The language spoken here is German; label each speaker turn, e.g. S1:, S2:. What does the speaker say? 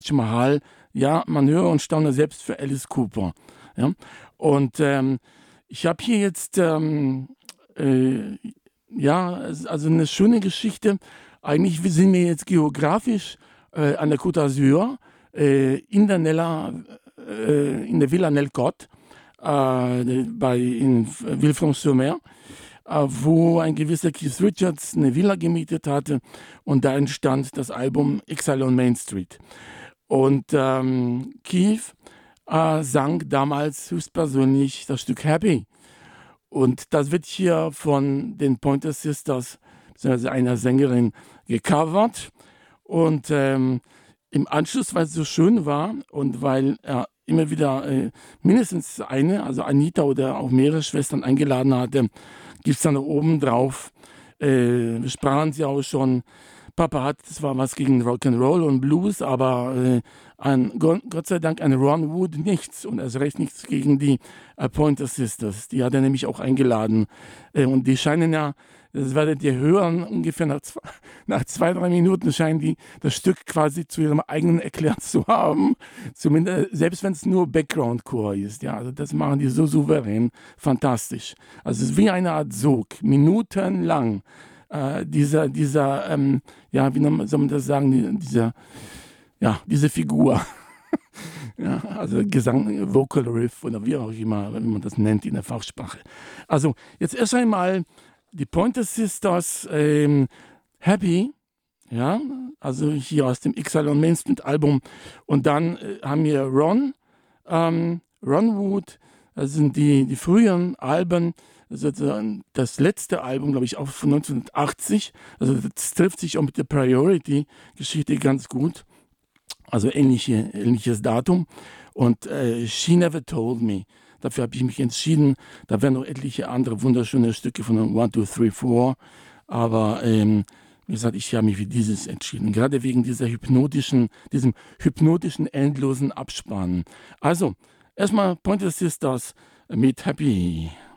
S1: Mahal, ja, man höre und staune selbst für Alice Cooper. Ja? Und ich habe hier jetzt, ja, also eine schöne Geschichte. Eigentlich sind wir jetzt geografisch an der Côte d'Azur, in der in der Villa Nelcott, in Villefranche-sur-Mer, wo ein gewisser Keith Richards eine Villa gemietet hatte und da entstand das Album Exile on Main Street. Und Keith sang damals höchstpersönlich das Stück Happy. Und das wird hier von den Pointer Sisters, beziehungsweise einer Sängerin, gecovert. Und im Anschluss, weil es so schön war und weil er immer wieder mindestens eine, also Anita oder auch mehrere Schwestern eingeladen hatte, gibt es dann oben drauf, sprachen sie auch schon, Papa hat zwar was gegen Rock'n'Roll und Blues, aber Gott sei Dank an Ron Wood nichts und erst recht nichts gegen die Pointer Sisters. Die hat er nämlich auch eingeladen. Und die scheinen ja, das werdet ihr hören, ungefähr nach 2-3 Minuten scheinen die das Stück quasi zu ihrem eigenen erklärt zu haben. Zumindest, selbst wenn es nur Background-Chor ist. Ja, also das machen die so souverän, fantastisch. Also es ist wie eine Art Sog, minutenlang. Ja, wie soll man das sagen, diese Figur. Ja, also Gesang, Vocal Riff oder wie auch immer, wenn man das nennt in der Fachsprache. Also jetzt erst einmal die Pointer Sisters, Happy, ja, also hier aus dem Exile on Main Street Album. Und dann haben wir Ron Wood, das sind die früheren Alben, also das letzte Album, glaube ich, auch von 1980. Also das trifft sich auch mit der Priority-Geschichte ganz gut. Also ähnliches Datum. Und She Never Told Me. Dafür habe ich mich entschieden. Da wären noch etliche andere wunderschöne Stücke von 1, 2, 3, 4. Aber wie gesagt, ich habe mich für dieses entschieden. Gerade wegen diesem hypnotischen, endlosen Abspannen. Also, erstmal Pointer Sisters mit Happy.